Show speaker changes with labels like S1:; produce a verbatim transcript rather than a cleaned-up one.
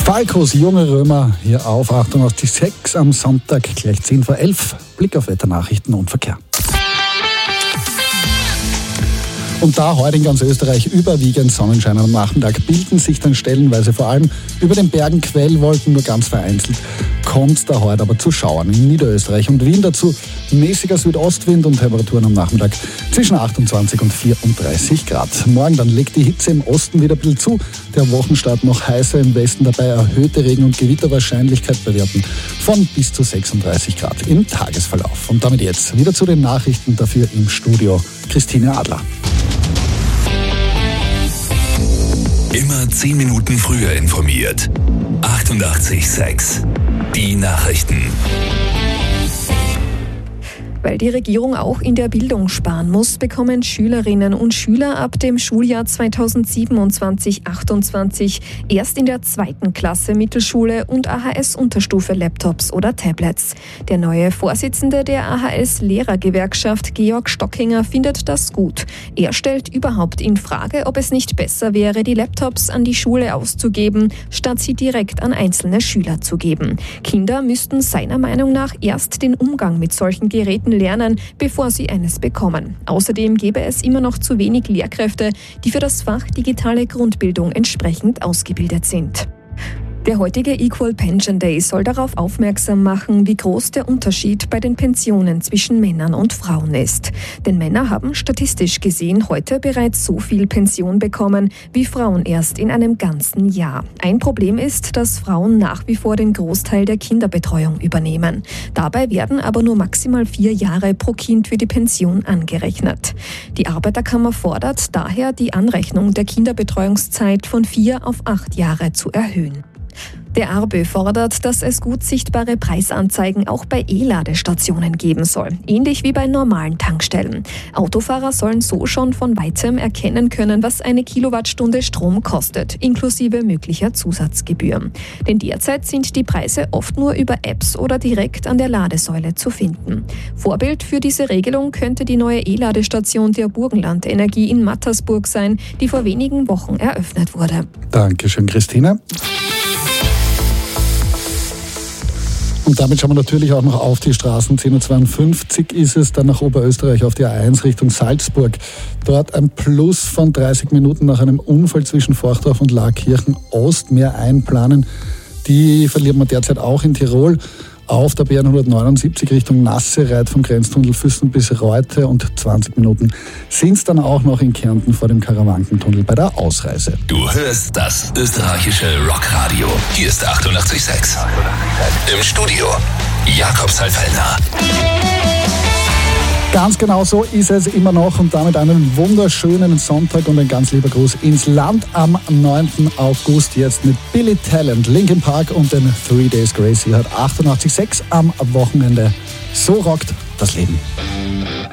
S1: Falkos Junge Römer hier auf achtundachtzig Komma sechs am Sonntag, gleich zehn vor elf. Blick auf Wetternachrichten und Verkehr. Und da heute in ganz Österreich überwiegend Sonnenschein am Nachmittag, bilden sich dann stellenweise vor allem über den Bergen Quellwolken, nur ganz vereinzelt kommt es da heute aber zu Schauern in Niederösterreich und Wien. Dazu mäßiger Südostwind und Temperaturen am Nachmittag zwischen achtundzwanzig und vierunddreißig Grad. Morgen dann legt die Hitze im Osten wieder ein bisschen zu. Der Wochenstart noch heißer, im Westen dabei erhöhte Regen- und Gewitterwahrscheinlichkeit bei Werten von bis zu sechsunddreißig Grad im Tagesverlauf. Und damit jetzt wieder zu den Nachrichten, dafür im Studio Christine Adler.
S2: Immer zehn Minuten früher informiert. achtundachtzig Komma sechs. Die Nachrichten.
S3: Weil die Regierung auch in der Bildung sparen muss, bekommen Schülerinnen und Schüler ab dem Schuljahr zweitausendsiebenundzwanzig achtundzwanzig erst in der zweiten Klasse Mittelschule und A H S-Unterstufe Laptops oder Tablets. Der neue Vorsitzende der A H S-Lehrergewerkschaft, Georg Stockinger, findet das gut. Er stellt überhaupt in Frage, ob es nicht besser wäre, die Laptops an die Schule auszugeben, statt sie direkt an einzelne Schüler zu geben. Kinder müssten seiner Meinung nach erst den Umgang mit solchen Geräten lernen, bevor sie eines bekommen. Außerdem gäbe es immer noch zu wenig Lehrkräfte, die für das Fach digitale Grundbildung entsprechend ausgebildet sind. Der heutige Equal Pension Day soll darauf aufmerksam machen, wie groß der Unterschied bei den Pensionen zwischen Männern und Frauen ist. Denn Männer haben statistisch gesehen heute bereits so viel Pension bekommen, wie Frauen erst in einem ganzen Jahr. Ein Problem ist, dass Frauen nach wie vor den Großteil der Kinderbetreuung übernehmen. Dabei werden aber nur maximal vier Jahre pro Kind für die Pension angerechnet. Die Arbeiterkammer fordert daher, die Anrechnung der Kinderbetreuungszeit von vier auf acht Jahre zu erhöhen. Der ARBÖ fordert, dass es gut sichtbare Preisanzeigen auch bei E-Ladestationen geben soll, ähnlich wie bei normalen Tankstellen. Autofahrer sollen so schon von weitem erkennen können, was eine Kilowattstunde Strom kostet, inklusive möglicher Zusatzgebühren. Denn derzeit sind die Preise oft nur über Apps oder direkt an der Ladesäule zu finden. Vorbild für diese Regelung könnte die neue E-Ladestation der Burgenland Energie in Mattersburg sein, die vor wenigen Wochen eröffnet wurde.
S1: Dankeschön, Christine. Und damit schauen wir natürlich auch noch auf die Straßen. zehn Uhr zweiundfünfzig ist es, dann nach Oberösterreich auf die A eins Richtung Salzburg. Dort ein Plus von dreißig Minuten nach einem Unfall zwischen Forchdorf und Laakirchen Ost mehr einplanen. Die verliert man derzeit auch in Tirol. Auf der B hundertneunundsiebzig Richtung Nassereit vom Grenztunnel Füssen bis Reute und zwanzig Minuten sind es dann auch noch in Kärnten vor dem Karawankentunnel bei der Ausreise.
S2: Du hörst das österreichische Rockradio. Hier ist achtundachtzig Komma sechs. Im Studio Jakob Salfellner.
S1: Ganz genau so ist es immer noch und damit einen wunderschönen Sonntag und ein ganz lieber Gruß ins Land am neunten August. Jetzt mit Billy Talent, Linkin Park und den Three Days Grace. Hier hat achtundachtzig Komma sechs am Wochenende. So rockt das Leben.